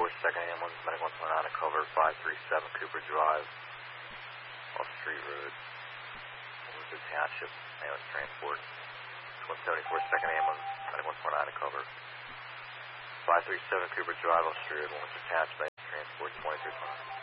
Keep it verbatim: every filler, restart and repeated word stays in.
four, second ambulance, medic one twenty-nine to cover five three seven Cooper Drive, off Street Road, Windsor Township, ambulance transport. one seventy-four, second ambulance, medic one twenty-nine to cover five three seven Cooper Drive, off Street Road, Windsor Township, transport twenty-three twenty.